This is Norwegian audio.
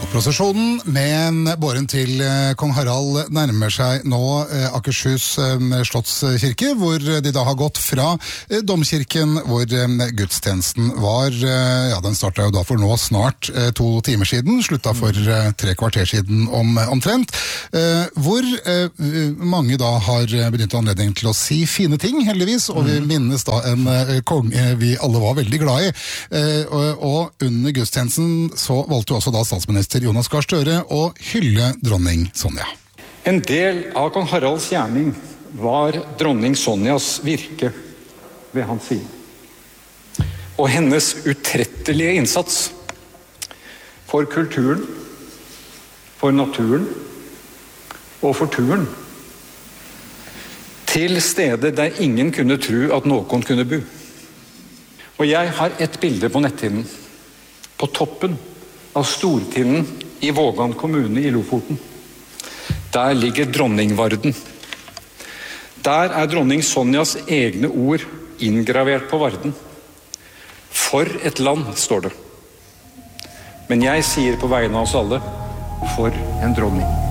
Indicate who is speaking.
Speaker 1: Prosesjonen med båren til kong Harald nærmer seg nå Akershus Slottskirke, hvor de da har gått fra domkirken, hvor gudstjenesten var. Ja, den startet jo da for nå snart 2 timer siden, slutta for 3 kvarter siden omtrent, hvor mange da har benyttet anledning til å si fine ting, heldigvis, og vi minnes da en konge vi alle var veldig glad i. Og under gudstjenesten så valgte jo også da statsminister Jonas Gahr Støre å hylle dronning Sonja.
Speaker 2: En del av kong Haralds gjerning var dronning Sonjas virke ved hans side. Og hennes utrettelige innsats for kulturen, for naturen og for turen. Til steder der ingen kunne tro at noen kunne bo. Og jeg har et bilde på netthinnen. På toppen av Stortinden i Vågan kommune i Lofoten. Der ligger dronningvarden. Der er dronning Sonjas egne ord inngravert på varden. For et land, står det. Men jeg sier på vegne av oss alle, for en dronning.